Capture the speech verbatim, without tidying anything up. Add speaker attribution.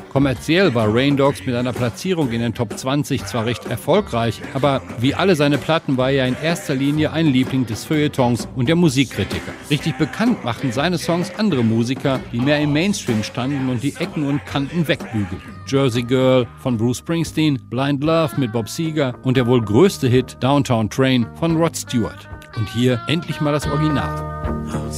Speaker 1: Kommerziell war Rain Dogs mit einer Platzierung in den Top zwanzig zwar recht erfolgreich, aber wie alle seine Platten war er in erster Linie ein Liebling des Feuilletons und der Musikkritiker. Richtig bekannt machten seine Songs andere Musiker, die mehr im Mainstream standen und die Ecken und Kanten wegbügelten. Jersey Girl von Bruce Springsteen, Blind Love mit Bob Seger und der wohl größte Hit Downtown Train von Rod Stewart. Und hier endlich mal das Original.